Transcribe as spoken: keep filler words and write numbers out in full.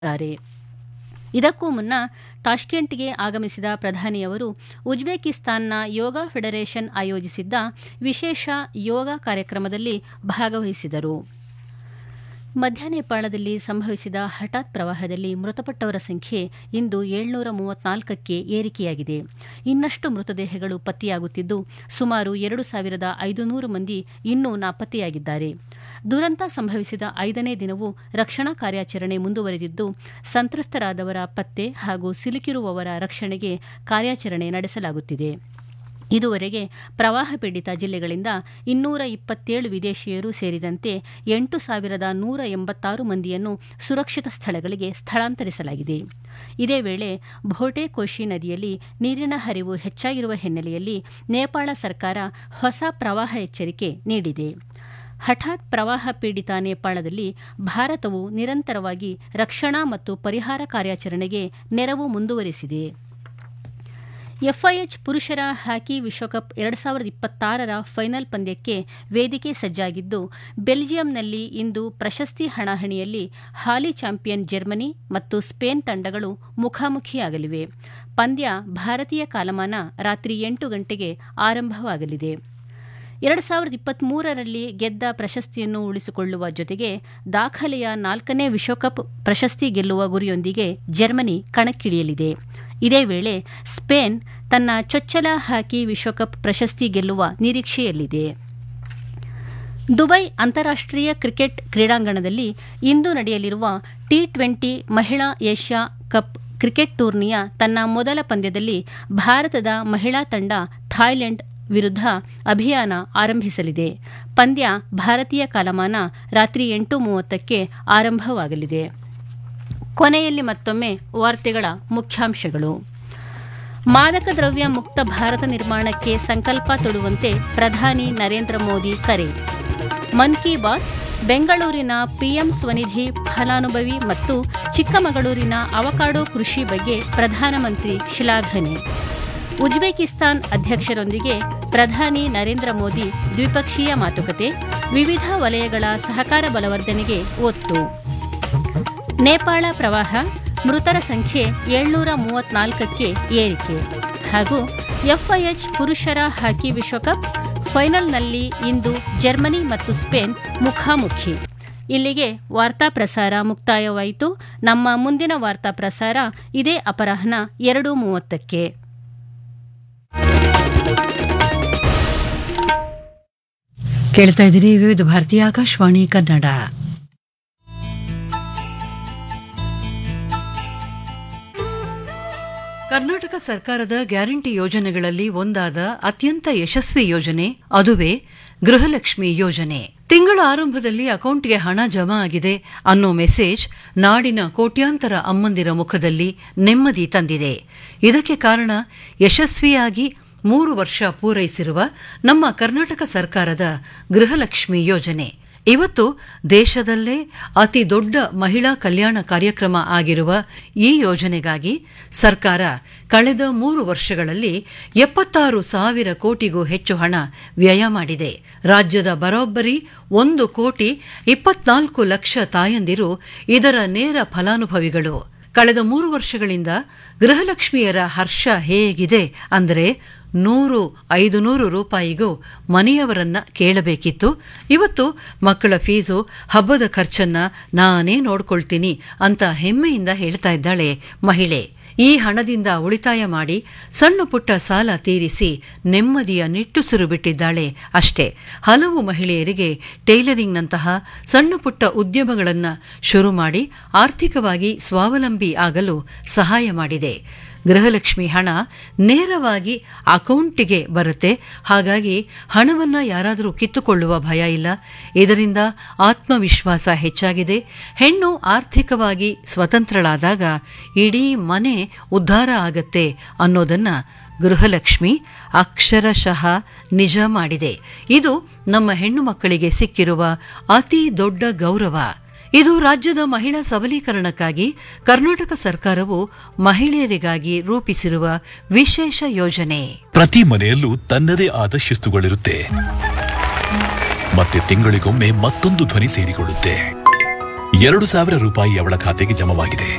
ಇದಕ್ಕೂ ಮುನ್ನ ತಾಷ್ಕೆಂಟ್ಗೆ ಆಗಮಿಸಿದ ಪ್ರಧಾನಿಯವರು ಉಜ್ಬೇಕಿಸ್ತಾನ್ನ ಯೋಗ ಫೆಡರೇಷನ್ ಆಯೋಜಿಸಿದ್ದ ವಿಶೇಷ ಯೋಗ ಕಾರ್ಯಕ್ರಮದಲ್ಲಿ ಭಾಗವಹಿಸಿದರು. ಮಧ್ಯ ನೇಪಾಳದಲ್ಲಿ ಸಂಭವಿಸಿದ ಹಠಾತ್ ಪ್ರವಾಹದಲ್ಲಿ ಮೃತಪಟ್ಟವರ ಸಂಖ್ಯೆ ಇಂದು ಏಳ್ನೂರ ಮೂವತ್ನಾಲ್ಕಕ್ಕೆ ಏರಿಕೆಯಾಗಿದೆ. ಇನ್ನಷ್ಟು ಮೃತದೇಹಗಳು ಪತ್ತೆಯಾಗುತ್ತಿದ್ದು ಸುಮಾರು ಎರಡು ಸಾವಿರದ ಐದುನೂರು ಮಂದಿ ಇನ್ನೂ ನಾಪತ್ತೆಯಾಗಿದ್ದಾರೆ. ದುರಂತ ಸಂಭವಿಸಿದ ಐದನೇ ದಿನವೂ ರಕ್ಷಣಾ ಕಾರ್ಯಾಚರಣೆ ಮುಂದುವರೆದಿದ್ದು ಸಂತ್ರಸ್ತರಾದವರ ಪತ್ತೆ ಹಾಗೂ ಸಿಲುಕಿರುವವರ ರಕ್ಷಣೆಗೆ ಕಾರ್ಯಾಚರಣೆ ನಡೆಸಲಾಗುತ್ತಿದೆ. ಇದುವರೆಗೆ ಪ್ರವಾಹ ಪೀಡಿತ ಜಿಲ್ಲೆಗಳಿಂದ ಇನ್ನೂರ ಇಪ್ಪತ್ತೇಳು ವಿದೇಶಿಯರು ಸೇರಿದಂತೆ ಎಂಟು ಸಾವಿರದ ನೂರ ಎಂಬತ್ತಾರು ಮಂದಿಯನ್ನು ಸುರಕ್ಷಿತ ಸ್ಥಳಗಳಿಗೆ ಸ್ಥಳಾಂತರಿಸಲಾಗಿದೆ. ಇದೇ ವೇಳೆ ಭೋಟೆ ಕೋಶಿ ನದಿಯಲ್ಲಿ ನೀರಿನ ಹರಿವು ಹೆಚ್ಚಾಗಿರುವ ಹಿನ್ನೆಲೆಯಲ್ಲಿ ನೇಪಾಳ ಸರ್ಕಾರ ಹೊಸ ಪ್ರವಾಹ ಎಚ್ಚರಿಕೆ ನೀಡಿದೆ. ಹಠಾತ್ ಪ್ರವಾಹ ಪೀಡಿತ ನೇಪಾಳದಲ್ಲಿ ಭಾರತವು ನಿರಂತರವಾಗಿ ರಕ್ಷಣಾ ಮತ್ತು ಪರಿಹಾರ ಕಾರ್ಯಾಚರಣೆಗೆ ನೆರವು ಮುಂದುವರೆಸಿದೆ. ಎಫ್ಐಎಚ್ ಪುರುಷರ ಹಾಕಿ ವಿಶ್ವಕಪ್ ಎರಡು ಸಾವಿರದ ಇಪ್ಪತ್ತಾರರ ಫೈನಲ್ ಪಂದ್ಯಕ್ಕೆ ವೇದಿಕೆ ಸಜ್ಜಾಗಿದ್ದು ಬೆಲ್ಜಿಯಂನಲ್ಲಿ ಇಂದು ಪ್ರಶಸ್ತಿ ಹಣಾಹಣಿಯಲ್ಲಿ ಹಾಲಿ ಚಾಂಪಿಯನ್ ಜರ್ಮನಿ ಮತ್ತು ಸ್ಪೇನ್ ತಂಡಗಳು ಮುಖಾಮುಖಿಯಾಗಲಿವೆ. ಪಂದ್ಯ ಭಾರತೀಯ ಕಾಲಮಾನ ರಾತ್ರಿ ಎಂಟು ಗಂಟೆಗೆ ಆರಂಭವಾಗಲಿದೆ. ಎರಡು ಸಾವಿರದ ಇಪ್ಪತ್ಮೂರರಲ್ಲಿ ಗೆದ್ದ ಪ್ರಶಸ್ತಿಯನ್ನು ಉಳಿಸಿಕೊಳ್ಳುವ ಜೊತೆಗೆ ದಾಖಲೆಯ ನಾಲ್ಕನೇ ವಿಶ್ವಕಪ್ ಪ್ರಶಸ್ತಿ ಗೆಲ್ಲುವ ಗುರಿಯೊಂದಿಗೆ ಜರ್ಮನಿ ಕಣಕ್ಕಿಳಿಯಲಿದೆ. ಇದೇ ವೇಳೆ ಸ್ಪೇನ್ ತನ್ನ ಚೊಚ್ಚಲ ಹಾಕಿ ವಿಶ್ವಕಪ್ ಪ್ರಶಸ್ತಿ ಗೆಲ್ಲುವ ನಿರೀಕ್ಷೆಯಲ್ಲಿದೆ. ದುಬೈ ಅಂತಾರಾಷ್ಟ್ರೀಯ ಕ್ರಿಕೆಟ್ ಕ್ರೀಡಾಂಗಣದಲ್ಲಿ ಇಂದು ನಡೆಯಲಿರುವ ಟಿ ಟ್ವೆಂಟಿ ಮಹಿಳಾ ಏಷ್ಯಾ ಕಪ್ ಕ್ರಿಕೆಟ್ ಟೂರ್ನಿಯ ತನ್ನ ಮೊದಲ ಪಂದ್ಯದಲ್ಲಿ ಭಾರತದ ಮಹಿಳಾ ತಂಡ ಥಾಯ್ಲೆಂಡ್ ವಿರುದ್ಧ ಅಭಿಯಾನ ಆರಂಭಿಸಲಿದೆ. ಪಂದ್ಯ ಭಾರತೀಯ ಕಾಲಮಾನ ರಾತ್ರಿ ಎಂಟು ಮೂವತ್ತಕ್ಕೆ ಆರಂಭವಾಗಲಿದೆ. ಕೊನೆಯಲ್ಲಿ ಮತ್ತೊಮ್ಮೆ ವಾರ್ತೆಗಳ ಮುಖ್ಯಾಂಶಗಳು. ಮಾದಕ ದ್ರವ್ಯ ಮುಕ್ತ ಭಾರತ ನಿರ್ಮಾಣಕ್ಕೆ ಸಂಕಲ್ಪ ತೊಡುವಂತೆ ಪ್ರಧಾನಿ ನರೇಂದ್ರ ಮೋದಿ ಕರೆ. ಮನ್ ಕಿ ಬಾತ್ ಬೆಂಗಳೂರಿನ ಪಿಎಂ ಸ್ವನಿಧಿ ಫಲಾನುಭವಿ ಮತ್ತು ಚಿಕ್ಕಮಗಳೂರಿನ ಅವಕಾಡೋ ಕೃಷಿ ಬಗ್ಗೆ ಪ್ರಧಾನಮಂತ್ರಿ ಶ್ಲಾಘನೆ. ಉಜ್ಬೇಕಿಸ್ತಾನ್ ಅಧ್ಯಕ್ಷರೊಂದಿಗೆ ಪ್ರಧಾನಿ ನರೇಂದ್ರ ಮೋದಿ ದ್ವಿಪಕ್ಷೀಯ ಮಾತುಕತೆ, ವಿವಿಧ ವಲಯಗಳ ಸಹಕಾರ ಬಲವರ್ಧನೆಗೆ ಒತ್ತು. ನೇಪಾಳ ಪ್ರವಾಹ, ಮೃತರ ಸಂಖ್ಯೆ ಏಳ್ನೂರ ಮೂವತ್ನಾಲ್ಕಕ್ಕೆ ಏರಿಕೆ. ಹಾಗೂ ಎಫ್ಐಎಚ್ ಪುರುಷರ ಹಾಕಿ ವಿಶ್ವಕಪ್ ಫೈನಲ್ನಲ್ಲಿ ಇಂದು ಜರ್ಮನಿ ಮತ್ತು ಸ್ಪೇನ್ ಮುಖಾಮುಖಿ. ಇಲ್ಲಿಗೆ ವಾರ್ತಾ ಪ್ರಸಾರ ಮುಕ್ತಾಯವಾಯಿತು. ನಮ್ಮ ಮುಂದಿನ ವಾರ್ತಾ ಪ್ರಸಾರ ಇದೇ ಅಪರಾಹ್ನ ಎರಡು ಮೂವತ್ತಕ್ಕೆ. ಕೇಳ್ತಾ ಇದ್ದೀರಿ ವಿವಿಧ ಭಾರತೀಯ ಆಕಾಶವಾಣಿ ಕನ್ನಡ. ಕರ್ನಾಟಕ ಸರ್ಕಾರದ ಗ್ಯಾರಂಟಿ ಯೋಜನೆಗಳಲ್ಲಿ ಒಂದಾದ ಅತ್ಯಂತ ಯಶಸ್ವಿ ಯೋಜನೆ ಅದುವೇ ಗೃಹಲಕ್ಷ್ಮಿ ಯೋಜನೆ. ತಿಂಗಳ ಆರಂಭದಲ್ಲಿ ಅಕೌಂಟ್ಗೆ ಹಣ ಜಮಾ ಆಗಿದೆ ಅನ್ನೋ ಮೆಸೇಜ್ ನಾಡಿನ ಕೋಟ್ಯಾಂತರ ಅಮ್ಮಂದಿರ ಮುಖದಲ್ಲಿ ನೆಮ್ಮದಿ ತಂದಿದೆ. ಇದಕ್ಕೆ ಕಾರಣ ಯಶಸ್ವಿಯಾಗಿ ಮೂರು ವರ್ಷ ಪೂರೈಸಿರುವ ನಮ್ಮ ಕರ್ನಾಟಕ ಸರ್ಕಾರದ ಗೃಹಲಕ್ಷ್ಮಿ ಯೋಜನೆ. ಇವತ್ತು ದೇಶದಲ್ಲೇ ಅತಿ ದೊಡ್ಡ ಮಹಿಳಾ ಕಲ್ಯಾಣ ಕಾರ್ಯಕ್ರಮ ಆಗಿರುವ ಈ ಯೋಜನೆಗಾಗಿ ಸರ್ಕಾರ ಕಳೆದ ಮೂರು ವರ್ಷಗಳಲ್ಲಿ ಎಪ್ಪತ್ತಾರು ಸಾವಿರ ಕೋಟಿಗೂ ಹೆಚ್ಚು ಹಣ ವ್ಯಯ ಮಾಡಿದೆ. ರಾಜ್ಯದ ಬರೋಬ್ಬರಿ ಒಂದು ಕೋಟಿ ಇಪ್ಪತ್ನಾಲ್ಕು ಲಕ್ಷ ತಾಯಂದಿರು ಇದರ ನೇರ ಫಲಾನುಭವಿಗಳು. ಕಳೆದ ಮೂರು ವರ್ಷಗಳಿಂದ ಗೃಹಲಕ್ಷ್ಮಿಯರ ಹರ್ಷ ಹೇಗಿದೆ ಅಂದರೆ ನೂರು ಐದು ನೂರು ರೂಪಾಯಿಗೂ ಮನೆಯವರನ್ನ ಕೇಳಬೇಕಿತ್ತು. ಇವತ್ತು ಮಕ್ಕಳ ಫೀಸು, ಹಬ್ಬದ ಖರ್ಚನ್ನ ನಾನೇ ನೋಡ್ಕೊಳ್ತೀನಿ ಅಂತ ಹೆಮ್ಮೆಯಿಂದ ಹೇಳ್ತಾ ಇದ್ದಾಳೆ ಮಹಿಳೆ. ಈ ಹಣದಿಂದ ಉಳಿತಾಯ ಮಾಡಿ ಸಣ್ಣ ಪುಟ್ಟ ಸಾಲ ತೀರಿಸಿ ನೆಮ್ಮದಿಯ ನಿಟ್ಟುಸಿರು ಬಿಟ್ಟಿದ್ದಾಳೆ ಅಷ್ಟೇ. ಹಲವು ಮಹಿಳೆಯರಿಗೆ ಟೈಲರಿಂಗ್ನಂತಹ ಸಣ್ಣ ಪುಟ್ಟ ಉದ್ಯಮಗಳನ್ನು ಶುರು ಮಾಡಿ ಆರ್ಥಿಕವಾಗಿ ಸ್ವಾವಲಂಬಿ ಆಗಲು ಸಹಾಯ ಮಾಡಿದೆ. ಗೃಹಲಕ್ಷ್ಮಿ ಹಣ ನೇರವಾಗಿ ಅಕೌಂಟಿಗೆ ಬರುತ್ತೆ. ಹಾಗಾಗಿ ಹಣವನ್ನ ಯಾರಾದರೂ ಕಿತ್ತುಕೊಳ್ಳುವ ಭಯ ಇಲ್ಲ. ಇದರಿಂದ ಆತ್ಮವಿಶ್ವಾಸ ಹೆಚ್ಚಾಗಿದೆ. ಹೆಣ್ಣು ಆರ್ಥಿಕವಾಗಿ ಸ್ವತಂತ್ರಳಾದಾಗ ಇಡೀ ಮನೆ ಉದ್ಧಾರ ಆಗತ್ತೆ ಅನ್ನೋದನ್ನ ಗೃಹಲಕ್ಷ್ಮಿ ಅಕ್ಷರಶಃ ನಿಜ ಮಾಡಿದೆ. ಇದು ನಮ್ಮ ಹೆಣ್ಣು ಮಕ್ಕಳಿಗೆ ಸಿಕ್ಕಿರುವ ಅತಿ ದೊಡ್ಡ ಗೌರವ. ಇದು ರಾಜ್ಯದ ಮಹಿಳಾ ಸಬಲೀಕರಣಕ್ಕಾಗಿ ಕರ್ನಾಟಕ ಸರ್ಕಾರವು ಮಹಿಳೆಯರಿಗಾಗಿ ರೂಪಿಸಿರುವ ವಿಶೇಷ ಯೋಜನೆ. ಪ್ರತಿ ಮನೆಯಲ್ಲೂ ತನ್ನದೇ ಆದ ಶಿಸ್ತುಗಳಿರುತ್ತೆ. ಮತ್ತೆ ತಿಂಗಳಿಗೊಮ್ಮೆ ಮತ್ತೊಂದು ಧ್ವನಿ ಸೇರಿಕೊಳ್ಳುತ್ತೆ. ಎರಡು ಸಾವಿರ ರೂಪಾಯಿ ಅವಳ ಖಾತೆಗೆ ಜಮವಾಗಿದೆ.